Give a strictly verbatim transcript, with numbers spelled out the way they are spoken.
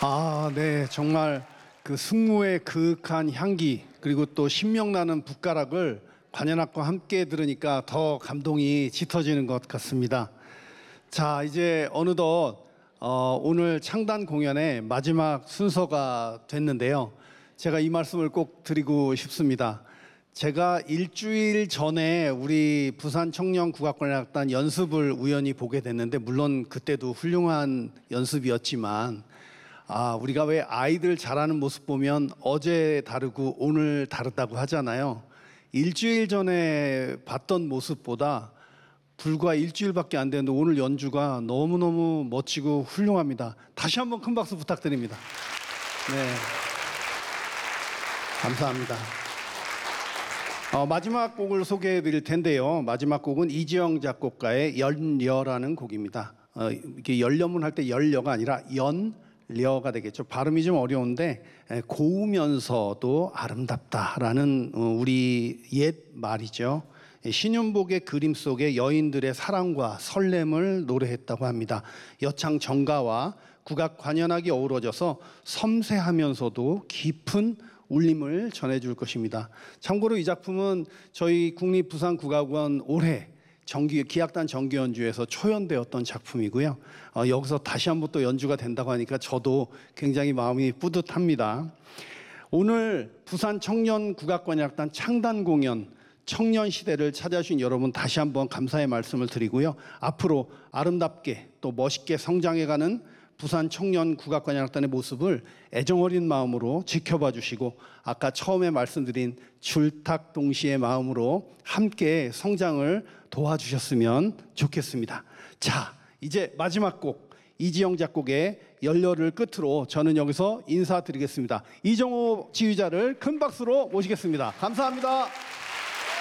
아, 네. 정말 그 승무의 그윽한 향기 그리고 또 신명나는 붓가락을 관현악과 함께 들으니까 더 감동이 짙어지는 것 같습니다. 자, 이제 어느덧 어, 오늘 창단 공연의 마지막 순서가 됐는데요. 제가 이 말씀을 꼭 드리고 싶습니다. 제가 일주일 전에 우리 부산 청년국악관현악단 연습을 우연히 보게 됐는데, 물론 그때도 훌륭한 연습이었지만 아, 우리가 왜 아이들 잘하는 모습 보면 어제 다르고 오늘 다르다고 하잖아요. 일주일 전에 봤던 모습보다 불과 일주일밖에 안 됐는데 오늘 연주가 너무너무 멋지고 훌륭합니다. 다시 한번 큰 박수 부탁드립니다. 네, 감사합니다. 어, 마지막 곡을 소개해 드릴 텐데요. 마지막 곡은 이지영 작곡가의 연려라는 곡입니다. 어, 이렇게 열려문 할 때 열려가 아니라 연려가 되겠죠. 발음이 좀 어려운데 고우면서도 아름답다라는 우리 옛 말이죠. 신윤복의 그림 속에 여인들의 사랑과 설렘을 노래했다고 합니다. 여창 정가와 국악 관현악이 어우러져서 섬세하면서도 깊은 울림을 전해줄 것입니다. 참고로 이 작품은 저희 국립부산국악원 올해 정기, 기악단 정기 연주에서 초연되었던 작품이고요. 어, 여기서 다시 한번 또 연주가 된다고 하니까 저도 굉장히 마음이 뿌듯합니다. 오늘 부산 청년국악관현악단 창단 공연 청년 시대를 찾아주신 여러분 다시 한번 감사의 말씀을 드리고요. 앞으로 아름답게 또 멋있게 성장해가는 부산 청년국악관현악단의 모습을 애정어린 마음으로 지켜봐 주시고, 아까 처음에 말씀드린 줄탁동시의 마음으로 함께 성장을 도와주셨으면 좋겠습니다. 자, 이제 마지막 곡 이지영 작곡의 연려를 끝으로 저는 여기서 인사드리겠습니다. 이정호 지휘자를 큰 박수로 모시겠습니다. 감사합니다.